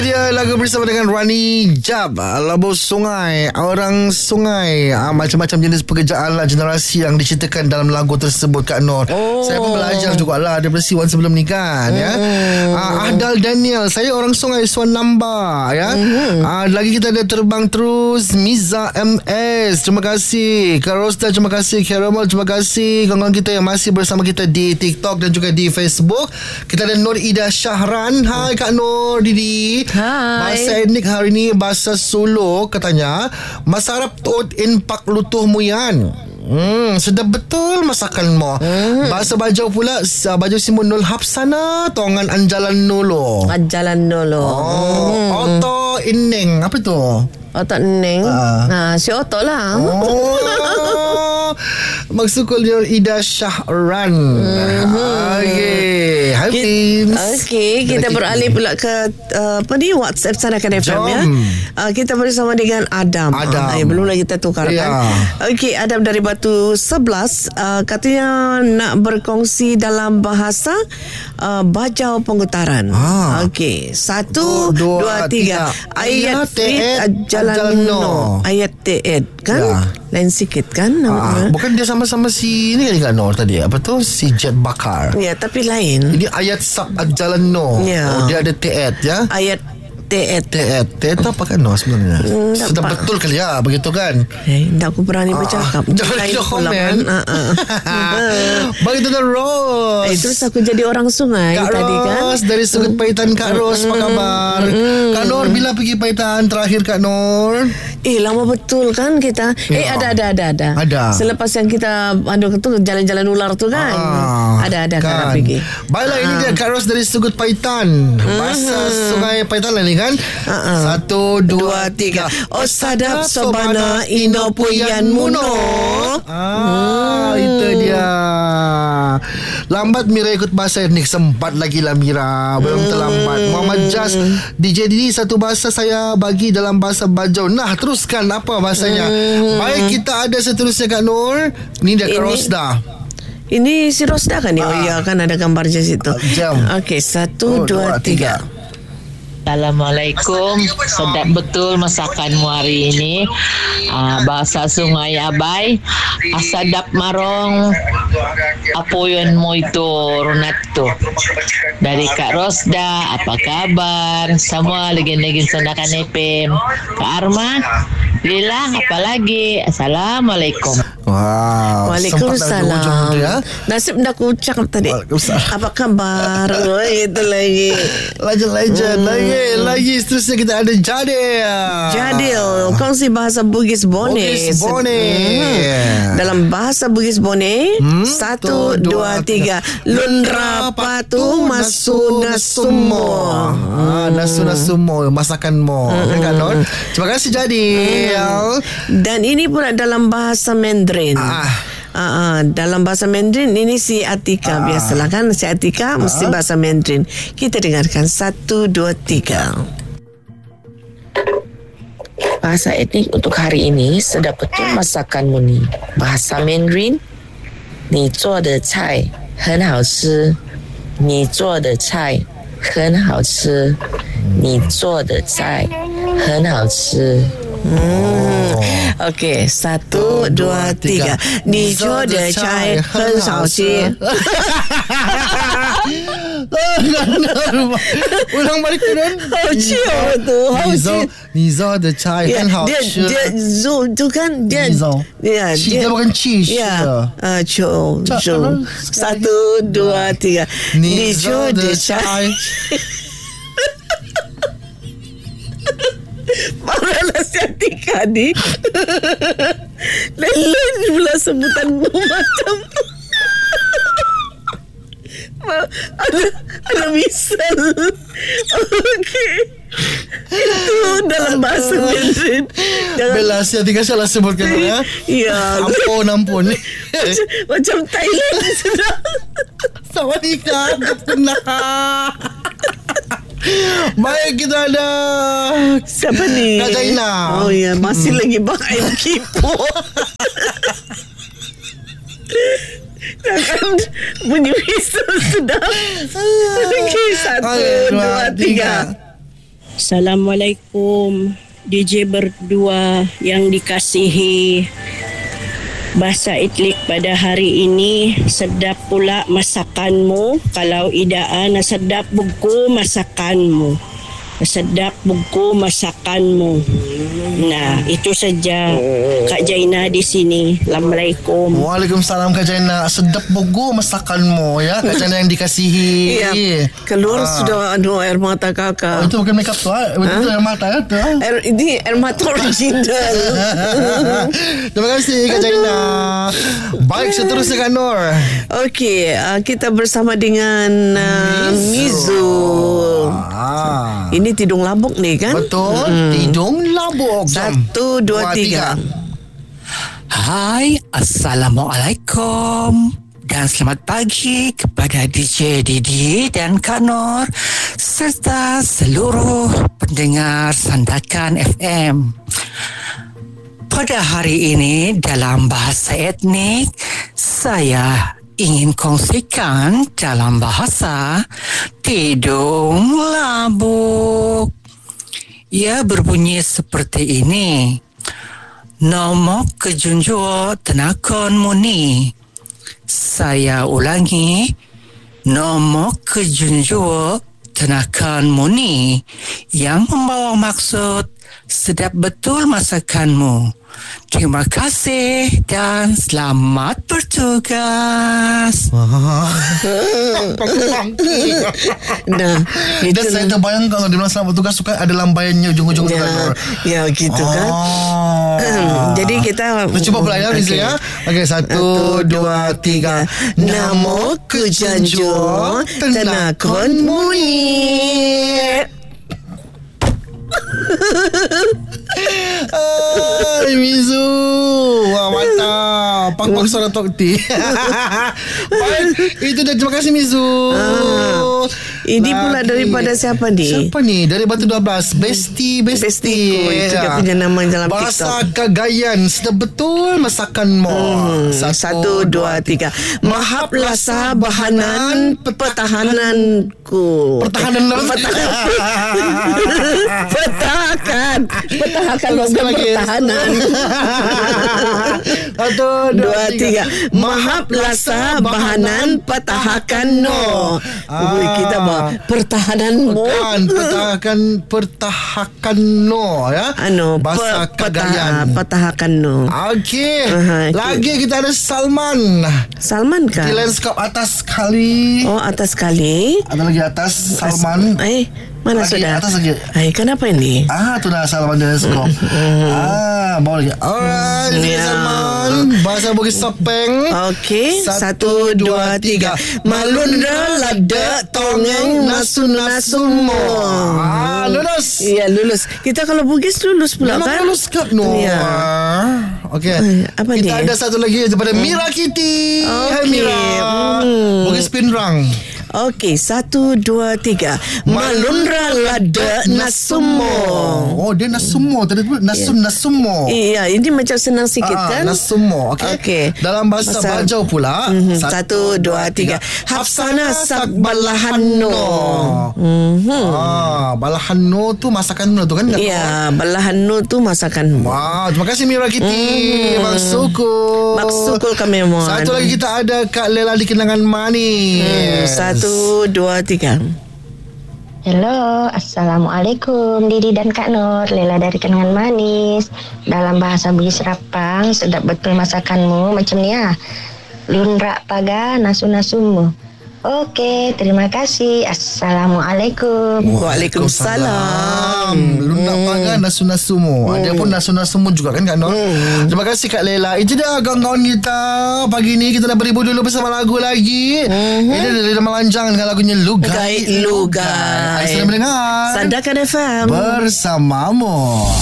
dia lagu bersama dengan Rani Jab, Labu Sungai, Orang Sungai. Macam-macam jenis pekerjaan lah, generasi yang diceritakan dalam lagu tersebut, Kak Nur. Saya pun belajar jugalah daripada Siwan sebelum ni kan, ya. Ahdal Daniel, saya Orang Sungai, Suan Namba, ya. Lagi kita ada Terbang Terus, Miza MS, terima kasih. Kak Rosta, terima kasih. Caramel, terima kasih. Kawan-kawan kita yang masih bersama kita di TikTok dan juga di Facebook. Kita ada Nur Ida Syahran. Hai Kak Nur, Didi. Hai. Bahasa etnik hari ni bahasa Solo katanya. Masarap tot in pak lutuh muyan. Sedap betul masakanmu. Bahasa Bajau pula, Bajau Simun Nul Hapsana Tongan Anjalan Nolo. Anjalan Nolo. Oto Ineng. Apa tu? Oto Ineng. Si Oto lah. Maksudku dia Ida Syahran. Okey. Hai Pins. Okey, kita beralih pula ke WhatsApp Sanakan FM, ya. Kita bersama dengan Adam. Belum lagi kita tukarkan. Okey, Adam dari Batu 11, katanya nak berkongsi dalam bahasa Bajau Pengutaran. Okey, 1 2 3. Ayat Jalan No. Ayat Teed kan? Lain sikit kan namanya. Bukan dia sama-sama si ni kan, Nur tadi. Apa tu? Si Jet Bakar. Ya, tapi lain. Ini ayat Sab Jalan No. Dia ada Teed, ya. Ayat Teed apa kan Nur sebenarnya? Sudah betul kali ya, begitu kan? Tak aku berani bercakap. Jangan komen. Bagi tu Ros. Terus aku jadi Orang Sungai Kak tadi kan. Ros dari Sugut Paitan. Kak Ros, apa khabar? Kak Nur, bila pergi Paitan terakhir Kak Nur? Lama betul kan kita. Ada. Selepas yang kita tu jalan-jalan ular tu kan. Ada kan pergi. Baiklah, ini dia Kak Ros dari Sugut Paitan. Bahasa Sungai Paitan lah ni kan. 1 2 3. Oh sadap sobana ino puyan muno. Itu dia. Lambat Mira ikut bahasa etnik. Sempat lagi lah Mira, belum terlambat. Muhammad Jas, DJ Didi, satu bahasa saya bagi dalam bahasa Bajau. Nah, teruskan apa bahasanya. Baik, kita ada seterusnya Kak Nur. Ini dia Kak Rosda. Ini si Rosda kan? Ya kan ada gambar je situ. Okey, 1 2 3. Assalamualaikum. Sedap betul masakanmu hari ini. Bahasa Sungai Abai. Asadap marong. Apoyon mo itu Runato. Dari Kak Rosda, apa kabar? Semua legend-legend Sanakan FM. Kak Arma, Lila, apa lagi? Assalamualaikum. Wow. Waalaikumsalam. Nasib dah aku ucap tadi. Apa kabar? Itu lagi. Legend lagi seterusnya kita ada Jadil, kongsi bahasa Bugis Bone. Dalam bahasa Bugis Bone, 1 2 3. Lunra patu masuna sumo. Nasuna sumo, masakanmu. Kan Nur? Terima kasih Jadil. Dan ini pula dalam bahasa Mandarin. Dalam bahasa Mandarin ini si Atika. Biasalah kan si Atika mesti bahasa Mandarin. Kita dengarkan 1 2 3. Bahasa etnik untuk hari ini sedap betul masakanmu ni. Bahasa Mandarin, 你做的菜很好吃，你做的菜很好吃，你做的菜很好吃。 Okey, 1 2 3. 你做的菜很好吃。 Ulang balik turun. 好吃tu, 好吃。 你做的菜很好吃。 dia zo tu kan dia. Dia bukan cheese. Cho. 1 2 3. 你做的菜。Marahlah si Atika ni. Lain-lain pula sebutanmu macam ada misal. Okey. Itu dalam bahasa Mandarin. Bella, si Atika salah sebutkan ya. Ya. Ampun. Macam Thailand sudah. Sawadika. Pernah. Baik, kita ada siapa ni? Kak Jaina. Oh ya, masih lagi Bang Aim Kipo. Jangan bunyi whistle sudah. Okey, 1 2 3. Assalamualaikum DJ berdua yang dikasihi. Bahasa Itlik pada hari ini, sedap pula masakanmu. Kalau idaan, sedap buku masakanmu. Sedap buku masakanmu. Nah, itu saja Kak Jaina di sini. Assalamualaikum. Waalaikumsalam Kak Jaina. Sedap buku masakanmu ya, Kak Jaina yang dikasihi. Iya. Keluar sudah air mata kakak. Itu bukan makeup tu, itu air mata ya tu. Ini air mata original. Terima kasih Kak Jaina. Baik, seterusnya Kak Nur. Okey, kita bersama dengan Mizu. Ini Tidung Labuk ni kan? Betul, Tidung Labuk. 1, 2, 3. Hai, Assalamualaikum dan selamat pagi kepada DJ Didi dan Kak Nur serta seluruh pendengar Sandakan FM. Pada hari ini dalam bahasa etnik, saya ingin kongsikan dalam bahasa Tidung Labuk. Ia berbunyi seperti ini. Nomok kejunjua tenakon muni. Saya ulangi. Nomok kejunjua tenakon muni, yang membawa maksud sedap betul masakanmu. Terima kasih dan selamat bertugas. Nah, dan saya terbayang kalau dia bilang selamat bertugas, suka ada lambayannya ujung-ujung tu. Ya, gitu kan. Jadi kita cuba pula ya, Mizu ya. Okey, 1, 2, 3. Namo kejanjo tenakon muni. Hai Mizu. Wah, mantap. Pak suara Tokti. Baik, itu dah, terima kasih Mizu. Ini pula daripada siapa ni? Siapa ni? Dari Batu 12. Besti. Itu dia punya nama dalam TikTok. Bahasa Kagayan, sedap betul masakanmu. 1, 2, 3. Mahap lasa bahanan pertahananku. Pertahanan. Pertahakan pertahanan. 1, 2, 3. Mahap lasa bahanan pertahakan no. Kita pertahananmu. Bukan, pertahakan no ya. Bahasa Kagayan. Pertahakan no. Okey. Lagi kita ada Salman. Salman kah? Di lanskap atas sekali. Oh, atas sekali. Ada lagi atas Salman. Mana lagi, sudah? Atas lagi. Kenapa ini? Tu dah Salman di lanskap. Bawa lagi. Alright, Salman. Bahasa Bugis Sopeng. Okey. 1, 2, 3. Malundra lada tongeng nasun-nasunmo. Lulus. Ya, lulus. Kita kalau Bugis lulus pula kan? Memang lulus kat no. Ya. Okey. Apa kita ni? ada satu lagi daripada Mira Kitty. Hai Mira. Bugis Pinrang. Okey, 1, 2, 3. Malundra lada nasumo. Oh, dia nasumo. Tadi tu nasumo. Iya, ini macam senang sikit kan? Nasumo. Okey. Dalam bahasa Bajau pula. 1, 2, 3. Hafsana sak balahanno. Balahanno tu masakanmu tu kan? Iya, balahanno tu masakanmu. Wah, terima kasih Mira Kitty. Maksukul kami mohon. Satu lagi kita ada Kak Lela di Kenangan Manis. 1, 2, 3. Hello, Assalamualaikum Didi dan Kak Nur. Lela dari Kenangan Manis. Dalam bahasa Bugis Rapang, sedap betul masakanmu. Macam ni ya. Lunrak paga nasu-nasumu. Okey, terima kasih. Assalamualaikum. Waalaikumsalam. Lundak paga nasu-nasumu. Dia pun nasu-nasumu juga kan Kak Nur. Terima kasih Kak Lela. Itu dia kawan-kawan kita. Pagi ni kita dah beribu dulu bersama lagu lagi. Ini dari Melanjang dengan lagunya Lugai. Lugai. Sedang mendengar Sandakan FM bersamamu.